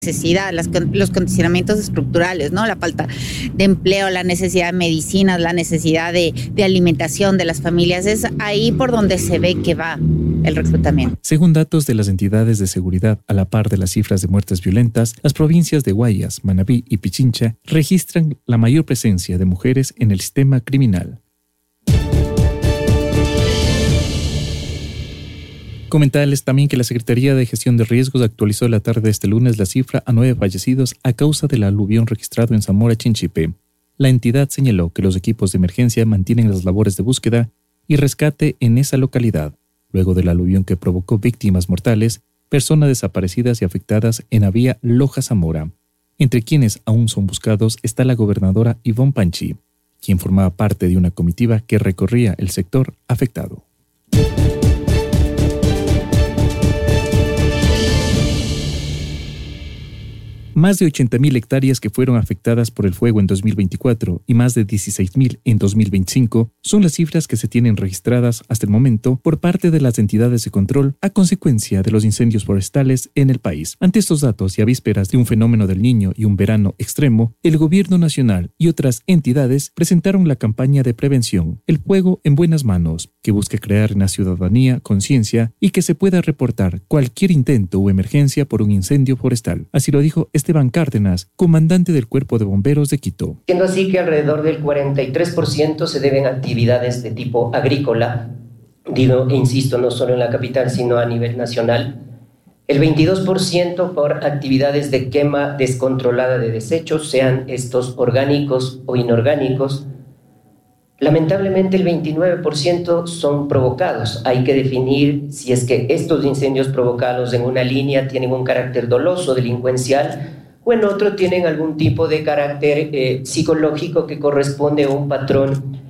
necesidad, los condicionamientos estructurales, ¿no? La falta de empleo, la necesidad de medicinas, la necesidad de alimentación de las familias. Es ahí por donde se ve que va el reclutamiento. Según datos de las entidades de seguridad, a la par de las cifras de muertes violentas, las provincias de Guayas, Manabí y Pichincha registran la mayor presencia de mujeres en el sistema criminal. Comentarles también que la Secretaría de Gestión de Riesgos actualizó la tarde de este lunes la cifra a 9 fallecidos a causa del aluvión registrado en Zamora Chinchipe. La entidad señaló que los equipos de emergencia mantienen las labores de búsqueda y rescate en esa localidad, luego del aluvión que provocó víctimas mortales, personas desaparecidas y afectadas en la vía Loja-Zamora. Entre quienes aún son buscados está la gobernadora Ivonne Panchi, quien formaba parte de una comitiva que recorría el sector afectado. Más de 80.000 hectáreas que fueron afectadas por el fuego en 2024 y más de 16.000 en 2025 son las cifras que se tienen registradas hasta el momento por parte de las entidades de control a consecuencia de los incendios forestales en el país. Ante estos datos y a vísperas de un fenómeno del Niño y un verano extremo, el Gobierno Nacional y otras entidades presentaron la campaña de prevención El Fuego en Buenas Manos, que busca crear en la ciudadanía conciencia y que se pueda reportar cualquier intento o emergencia por un incendio forestal. Así lo dijo Esteban Cárdenas, comandante del Cuerpo de Bomberos de Quito. Siendo así que alrededor del 43% se deben a actividades de tipo agrícola, digo e insisto, no solo en la capital, sino a nivel nacional. El 22% por actividades de quema descontrolada de desechos, sean estos orgánicos o inorgánicos. Lamentablemente el 29% son provocados. Hay que definir si es que estos incendios provocados en una línea tienen un carácter doloso, delincuencial, o en otro tienen algún tipo de carácter psicológico que corresponde a un patrón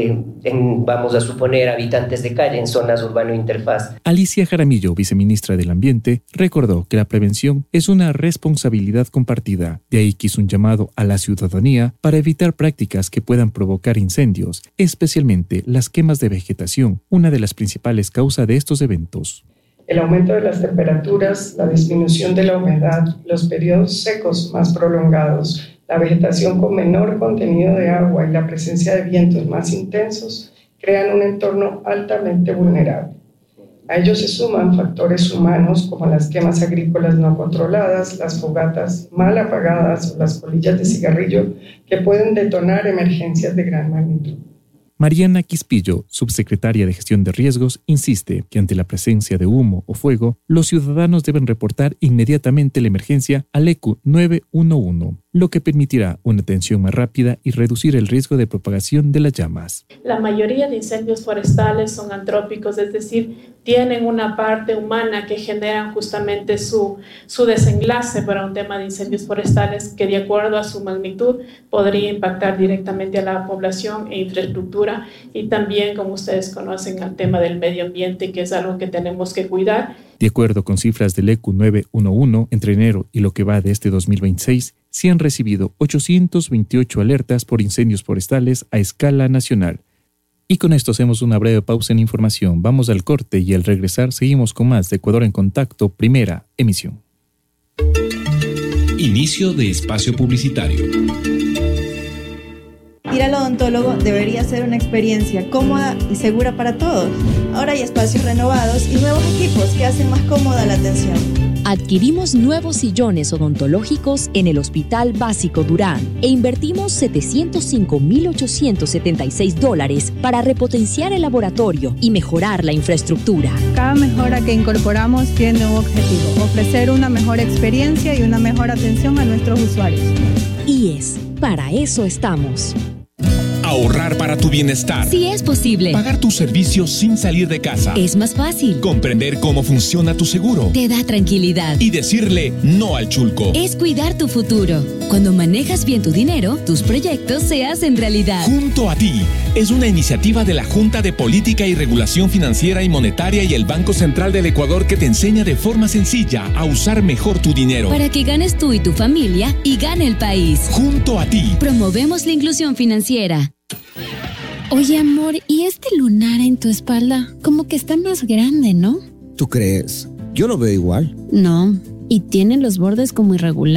vamos a suponer, habitantes de calle en zonas urbano-interfaz. Alicia Jaramillo, viceministra del Ambiente, recordó que la prevención es una responsabilidad compartida. De ahí que hizo un llamado a la ciudadanía para evitar prácticas que puedan provocar incendios, especialmente las quemas de vegetación, una de las principales causas de estos eventos. El aumento de las temperaturas, la disminución de la humedad, los periodos secos más prolongados, la vegetación con menor contenido de agua y la presencia de vientos más intensos crean un entorno altamente vulnerable. A ello se suman factores humanos como las quemas agrícolas no controladas, las fogatas mal apagadas o las colillas de cigarrillo que pueden detonar emergencias de gran magnitud. Mariana Quispillo, subsecretaria de Gestión de Riesgos, insiste que ante la presencia de humo o fuego, los ciudadanos deben reportar inmediatamente la emergencia al ECU 911, lo que permitirá una atención más rápida y reducir el riesgo de propagación de las llamas. La mayoría de incendios forestales son antrópicos, es decir, tienen una parte humana que generan justamente su desenlace para un tema de incendios forestales que de acuerdo a su magnitud podría impactar directamente a la población e infraestructura y también, como ustedes conocen, al tema del medio ambiente, que es algo que tenemos que cuidar. De acuerdo con cifras del ECU 911, entre enero y lo que va de este 2026, se han recibido 828 alertas por incendios forestales a escala nacional. Y con esto hacemos una breve pausa en información. Vamos al corte y al regresar seguimos con más de Ecuador en Contacto, primera emisión. Inicio de espacio publicitario. Ir al odontólogo debería ser una experiencia cómoda y segura para todos. Ahora hay espacios renovados y nuevos equipos que hacen más cómoda la atención. Adquirimos nuevos sillones odontológicos en el Hospital Básico Durán e invertimos $705,876 para repotenciar el laboratorio y mejorar la infraestructura. Cada mejora que incorporamos tiene un objetivo: ofrecer una mejor experiencia y una mejor atención a nuestros usuarios. IES, para eso estamos. Ahorrar para tu bienestar. Sí es posible. Pagar tus servicios sin salir de casa. Es más fácil. Comprender cómo funciona tu seguro. Te da tranquilidad. Y decirle no al chulco. Es cuidar tu futuro. Cuando manejas bien tu dinero, tus proyectos se hacen realidad. Junto a ti es una iniciativa de la Junta de Política y Regulación Financiera y Monetaria y el Banco Central del Ecuador que te enseña de forma sencilla a usar mejor tu dinero. Para que ganes tú y tu familia y gane el país. Junto a ti. Promovemos la inclusión financiera. Oye, amor, ¿y este lunar en tu espalda? Como que está más grande, ¿no? ¿Tú crees? Yo lo veo igual. No, y tienen los bordes como irregulares.